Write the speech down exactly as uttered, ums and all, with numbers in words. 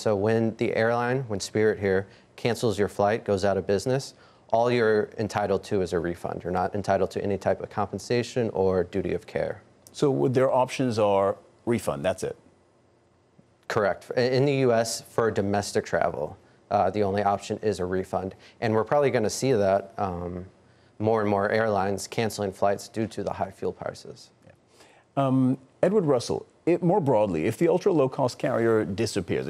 So when the airline, when Spirit here, cancels your flight, goes out of business, all you're entitled to is a refund. You're not entitled to any type of compensation or duty of care. So their options are refund, that's it? Correct. In the U S, for domestic travel, uh, the only option is a refund. And we're probably going to see that um, more and more airlines canceling flights due to the high fuel prices. Yeah. Um, Edward Russell, it, more broadly, if the ultra low-cost carrier disappears,